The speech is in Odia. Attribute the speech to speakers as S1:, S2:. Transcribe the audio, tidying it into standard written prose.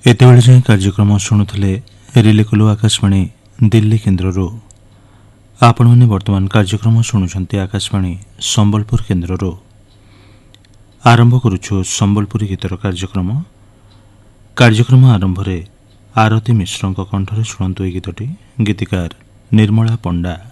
S1: ଏତେବେଳେ ଯାଏଁ କାର୍ଯ୍ୟକ୍ରମ ଶୁଣୁଥିଲେ ରିଲେ କଲୁ ଆକାଶବାଣୀ ଦିଲ୍ଲୀ କେନ୍ଦ୍ରରୁ। ଆପଣମାନେ ବର୍ତ୍ତମାନ କାର୍ଯ୍ୟକ୍ରମ ଶୁଣୁଛନ୍ତି ଆକାଶବାଣୀ ସମ୍ବଲପୁର କେନ୍ଦ୍ରରୁ। ଆରମ୍ଭ କରୁଛୁ ସମ୍ବଲପୁରୀ ଗୀତର କାର୍ଯ୍ୟକ୍ରମ ଆରମ୍ଭରେ ଆରତୀ ମିଶ୍ରଙ୍କ କଣ୍ଠରେ ଶୁଣନ୍ତୁ ଏହି ଗୀତଟି। ଗୀତିକାର ନିର୍ମଳା ପଣ୍ଡା।